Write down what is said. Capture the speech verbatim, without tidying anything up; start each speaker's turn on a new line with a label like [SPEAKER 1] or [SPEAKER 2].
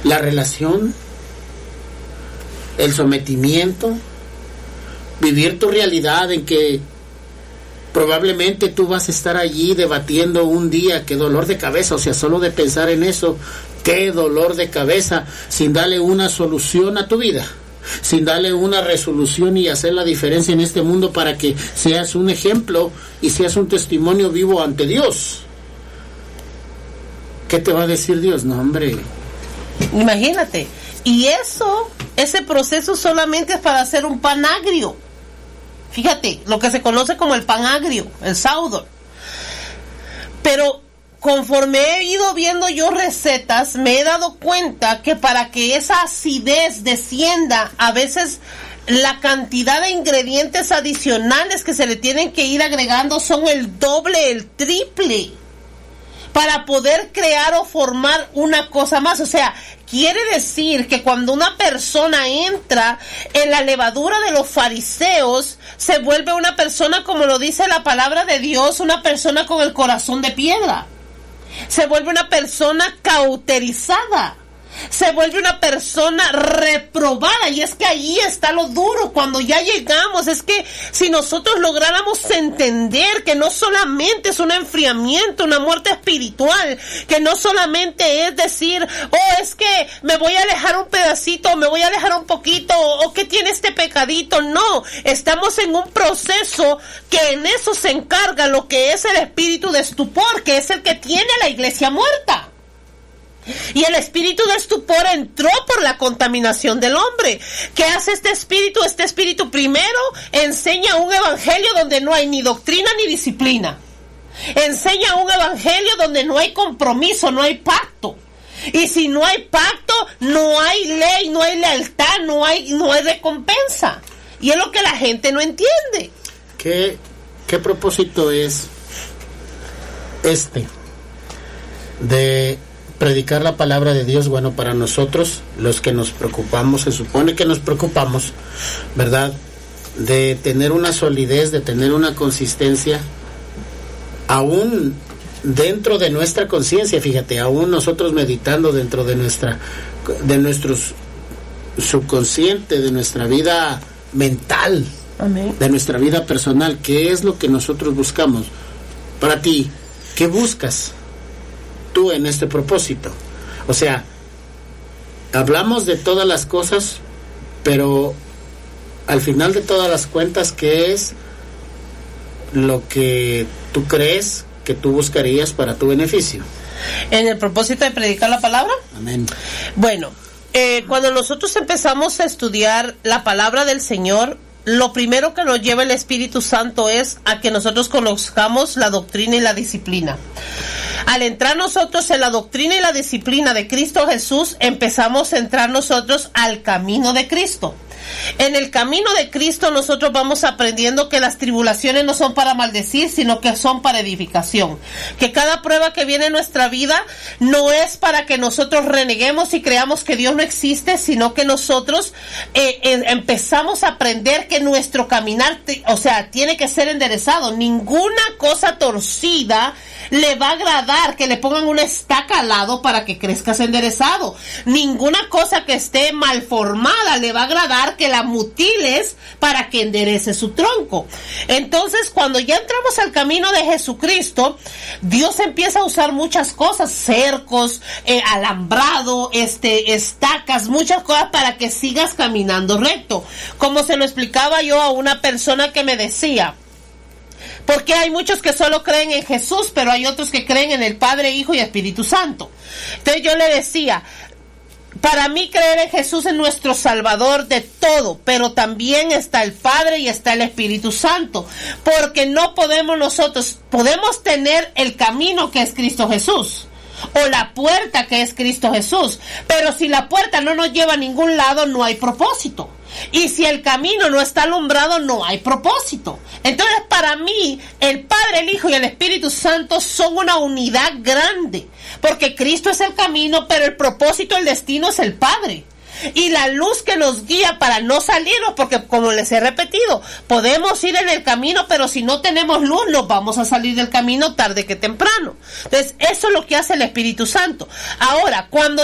[SPEAKER 1] la relación, el sometimiento, vivir tu realidad en que probablemente tú vas a estar allí debatiendo un día, qué dolor de cabeza, o sea, solo de pensar en eso, qué dolor de cabeza, sin darle una solución a tu vida, sin darle una resolución y hacer la diferencia en este mundo para que seas un ejemplo y seas un testimonio vivo ante Dios. ¿Qué te va a decir Dios? No, hombre.
[SPEAKER 2] Imagínate. Y eso, ese proceso solamente es para hacer un pan agrio. Fíjate, lo que se conoce como el pan agrio, el sourdough. Pero conforme he ido viendo yo recetas, me he dado cuenta que para que esa acidez descienda, a veces la cantidad de ingredientes adicionales que se le tienen que ir agregando son el doble, el triple, para poder crear o formar una cosa más. O sea, quiere decir que cuando una persona entra en la levadura de los fariseos, se vuelve una persona, como lo dice la palabra de Dios, una persona con el corazón de piedra. Se vuelve una persona cauterizada. Se vuelve una persona reprobada. Y es que ahí está lo duro cuando ya llegamos. Es que si nosotros lográramos entender que no solamente es un enfriamiento, una muerte espiritual, que no solamente es decir, oh, es que me voy a alejar un pedacito, me voy a alejar un poquito, o que tiene este pecadito. No, estamos en un proceso que en eso se encarga lo que es el espíritu de estupor, que es el que tiene la iglesia muerta. Y el espíritu de estupor entró por la contaminación del hombre. ¿Qué hace este espíritu? Este espíritu primero enseña un evangelio donde no hay ni doctrina ni disciplina. Enseña un evangelio donde no hay compromiso, no hay pacto. Y si no hay pacto, no hay ley, no hay lealtad, no hay, no hay recompensa. Y es lo que la gente no entiende.
[SPEAKER 1] ¿Qué, qué propósito es este de predicar la palabra de Dios? Bueno, para nosotros, los que nos preocupamos, se supone que nos preocupamos, ¿verdad?, de tener una solidez, de tener una consistencia, aún dentro de nuestra conciencia, fíjate, aún nosotros meditando dentro de nuestra, de nuestro subconsciente, de nuestra vida mental,
[SPEAKER 2] amén,
[SPEAKER 1] de nuestra vida personal. ¿Qué es lo que nosotros buscamos? Para ti, ¿qué buscas tú en este propósito? O sea, hablamos de todas las cosas, pero al final de todas las cuentas, ¿qué es lo que tú crees que tú buscarías para tu beneficio?
[SPEAKER 2] En el propósito de predicar la palabra.
[SPEAKER 1] Amén.
[SPEAKER 2] Bueno, eh, cuando nosotros empezamos a estudiar la palabra del Señor, lo primero que nos lleva el Espíritu Santo es a que nosotros conozcamos la doctrina y la disciplina. Al entrar nosotros en la doctrina y la disciplina de Cristo Jesús, empezamos a entrar nosotros al camino de Cristo. En el camino de Cristo nosotros vamos aprendiendo que las tribulaciones no son para maldecir, sino que son para edificación. Que cada prueba que viene en nuestra vida no es para que nosotros reneguemos y creamos que Dios no existe, sino que nosotros eh, eh, empezamos a aprender que nuestro caminar, te, o sea, tiene que ser enderezado. Ninguna cosa torcida le va a agradar que le pongan una estaca al lado para que crezcas enderezado. Ninguna cosa que esté mal formada le va a agradar que la mutiles para que enderece su tronco. Entonces, cuando ya entramos al camino de Jesucristo, Dios empieza a usar muchas cosas, cercos, eh, alambrado, este, estacas, muchas cosas para que sigas caminando recto. Como se lo explicaba yo a una persona que me decía, porque hay muchos que solo creen en Jesús, pero hay otros que creen en el Padre, Hijo y Espíritu Santo. Entonces yo le decía, para mí creer en Jesús es nuestro Salvador de todo, pero también está el Padre y está el Espíritu Santo, porque no podemos nosotros, podemos tener el camino que es Cristo Jesús, o la puerta que es Cristo Jesús, pero si la puerta no nos lleva a ningún lado, no hay propósito. Y si el camino no está alumbrado, no hay propósito. Entonces, para mí, el Padre, el Hijo y el Espíritu Santo son una unidad grande, porque Cristo es el camino, pero el propósito, el destino es el Padre. Y la luz que nos guía para no salirnos, porque como les he repetido, podemos ir en el camino, pero si no tenemos luz, nos vamos a salir del camino tarde que temprano. Entonces, eso es lo que hace el Espíritu Santo. Ahora, cuando